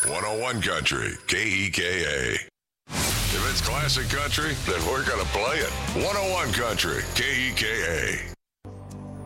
101 Country, KEKA. If it's classic country, then we're going to play it. 101 Country, KEKA.